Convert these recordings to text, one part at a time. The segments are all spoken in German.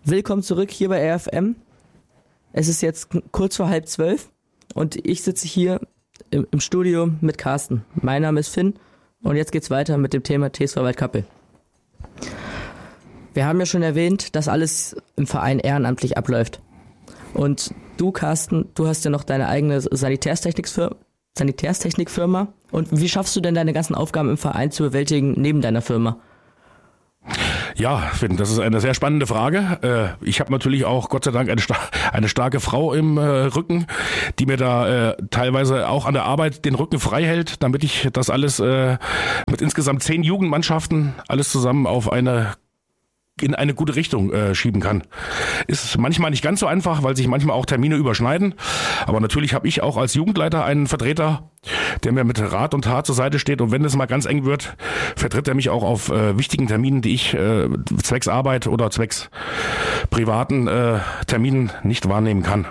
Willkommen zurück hier bei RFM. Es ist jetzt kurz vor 11:30 und ich sitze hier im Studio mit Carsten. Mein Name ist Finn und jetzt geht's weiter mit dem Thema TSV Waldkappel. Wir haben ja schon erwähnt, dass alles im Verein ehrenamtlich abläuft. Und du, Carsten, du hast ja noch deine eigene Sanitärstechnikfirma. Und wie schaffst du denn deine ganzen Aufgaben im Verein zu bewältigen neben deiner Firma? Ja, Finn, das ist eine sehr spannende Frage. Ich habe natürlich auch, Gott sei Dank, eine starke Frau im Rücken, die mir da teilweise auch an der Arbeit den Rücken frei hält, damit ich das alles mit insgesamt 10 Jugendmannschaften alles zusammen in eine gute Richtung schieben kann. Ist manchmal nicht ganz so einfach, weil sich manchmal auch Termine überschneiden. Aber natürlich habe ich auch als Jugendleiter einen Vertreter, der mir mit Rat und Tat zur Seite steht. Und wenn es mal ganz eng wird, vertritt er mich auch auf wichtigen Terminen, die ich zwecks Arbeit oder zwecks privaten Terminen nicht wahrnehmen kann.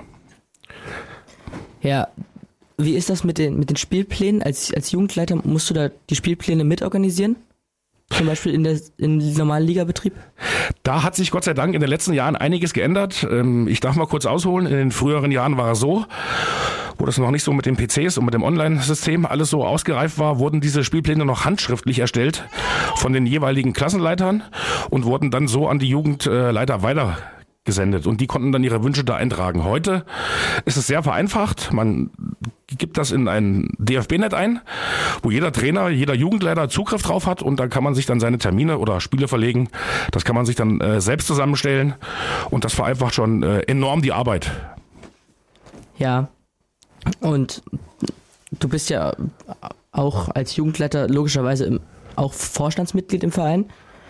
Ja, wie ist das mit den Spielplänen? Als Jugendleiter musst du da die Spielpläne mitorganisieren? Zum Beispiel im normalen Ligabetrieb? Da hat sich Gott sei Dank in den letzten Jahren einiges geändert. Ich darf mal kurz ausholen. In den früheren Jahren war es so, wo das noch nicht so mit den PCs und mit dem Online-System alles so ausgereift war, wurden diese Spielpläne noch handschriftlich erstellt von den jeweiligen Klassenleitern und wurden dann so an die Jugendleiter weitergesendet. Und die konnten dann ihre Wünsche da eintragen. Heute ist es sehr vereinfacht. Man gibt das in ein DFB-Net ein, wo jeder Trainer, jeder Jugendleiter Zugriff drauf hat und da kann man sich dann seine Termine oder Spiele verlegen. Das kann man sich dann selbst zusammenstellen und das vereinfacht schon enorm die Arbeit. Ja, und du bist ja auch als Jugendleiter logischerweise auch Vorstandsmitglied im Verein.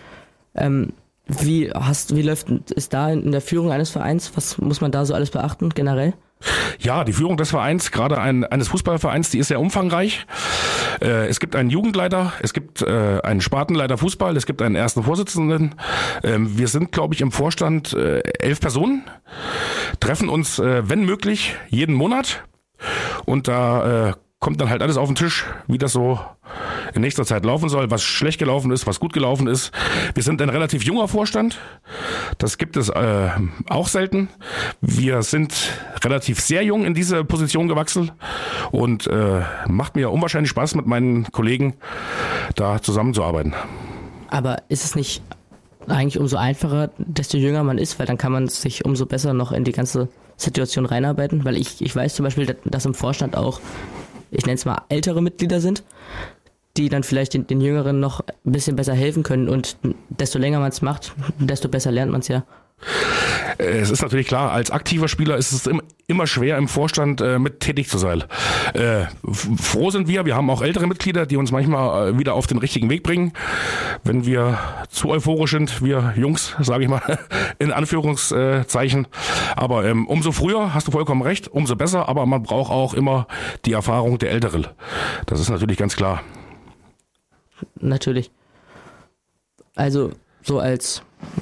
Wie läuft es da in der Führung eines Vereins? Was muss man da so alles beachten generell? Ja, die Führung des Vereins, gerade eines Fußballvereins, die ist sehr umfangreich. Es gibt einen Jugendleiter, es gibt einen Spartenleiter Fußball, es gibt einen ersten Vorsitzenden. Wir sind, glaube ich, im Vorstand 11 Personen, treffen uns, wenn möglich, jeden Monat. Und da kommt dann halt alles auf den Tisch, wie das so in nächster Zeit laufen soll, was schlecht gelaufen ist, was gut gelaufen ist. Wir sind ein relativ junger Vorstand. Das gibt es auch selten. Wir sind relativ sehr jung in diese Position gewachsen und macht mir unwahrscheinlich Spaß, mit meinen Kollegen da zusammenzuarbeiten. Aber ist es nicht eigentlich umso einfacher, desto jünger man ist, weil dann kann man sich umso besser noch in die ganze Situation reinarbeiten? Weil ich weiß zum Beispiel, dass im Vorstand auch, ich nenne es mal, ältere Mitglieder sind, die dann vielleicht den Jüngeren noch ein bisschen besser helfen können und desto länger man es macht, desto besser lernt man es ja. Es ist natürlich klar, als aktiver Spieler ist es immer schwer, im Vorstand mit tätig zu sein. Froh sind wir haben auch ältere Mitglieder, die uns manchmal wieder auf den richtigen Weg bringen. Wenn wir zu euphorisch sind, wir Jungs, sage ich mal, in Anführungszeichen. Aber umso früher, hast du vollkommen recht, umso besser, aber man braucht auch immer die Erfahrung der Älteren. Das ist natürlich ganz klar. Natürlich. Also so als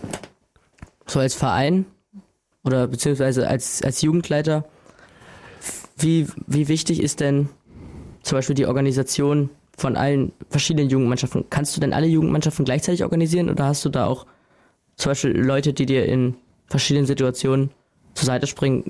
Verein oder beziehungsweise als Jugendleiter, wie wichtig ist denn zum Beispiel die Organisation von allen verschiedenen Jugendmannschaften? Kannst du denn alle Jugendmannschaften gleichzeitig organisieren oder hast du da auch zum Beispiel Leute, die dir in verschiedenen Situationen zur Seite springen,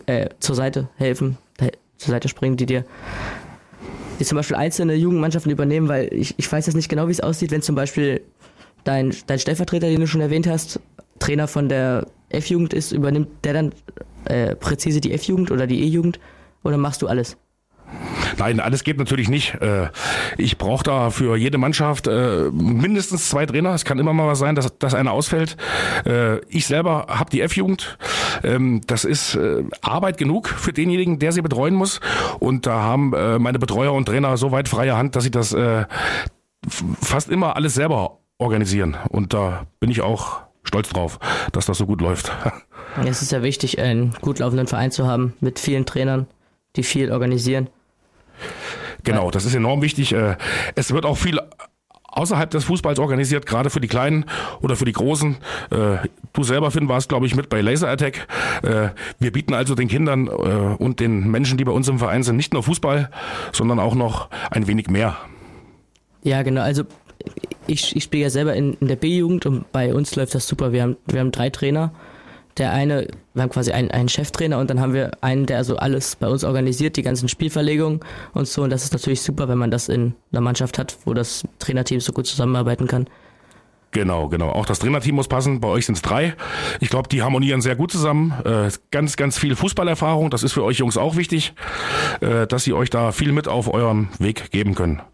die zum Beispiel einzelne Jugendmannschaften übernehmen, weil ich weiß jetzt nicht genau, wie es aussieht, wenn zum Beispiel dein Stellvertreter, den du schon erwähnt hast, Trainer von der F-Jugend ist, übernimmt der dann präzise die F-Jugend oder die E-Jugend oder machst du alles? Nein, alles geht natürlich nicht. Ich brauche da für jede Mannschaft mindestens 2 Trainer. Es kann immer mal was sein, dass einer ausfällt. Ich selber habe die F-Jugend. Das ist Arbeit genug für denjenigen, der sie betreuen muss. Und da haben meine Betreuer und Trainer so weit freie Hand, dass sie das fast immer alles selber organisieren. Und da bin ich auch stolz drauf, dass das so gut läuft. Es ist ja wichtig, einen gut laufenden Verein zu haben mit vielen Trainern, die viel organisieren. Genau, das ist enorm wichtig. Es wird auch viel außerhalb des Fußballs organisiert, gerade für die Kleinen oder für die Großen. Du selber, Finn, warst, glaube ich, mit bei Laser Attack. Wir bieten also den Kindern und den Menschen, die bei uns im Verein sind, nicht nur Fußball, sondern auch noch ein wenig mehr. Ja, genau. Also ich spiele ja selber in der B-Jugend und bei uns läuft das super. Wir haben 3 Trainer, wir haben quasi einen Cheftrainer und dann haben wir einen, der also alles bei uns organisiert, die ganzen Spielverlegungen und so. Und das ist natürlich super, wenn man das in einer Mannschaft hat, wo das Trainerteam so gut zusammenarbeiten kann. Genau. Auch das Trainerteam muss passen. Bei euch sind es 3. Ich glaube, die harmonieren sehr gut zusammen. Ganz, ganz viel Fußballerfahrung. Das ist für euch Jungs auch wichtig, dass sie euch da viel mit auf eurem Weg geben können.